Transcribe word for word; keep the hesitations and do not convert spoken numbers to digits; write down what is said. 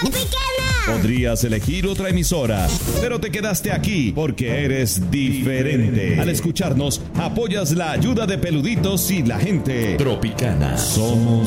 Podrías elegir otra emisora, pero te quedaste aquí porque eres diferente. Al escucharnos, apoyas la ayuda de Peluditos y la gente Tropicana. Somos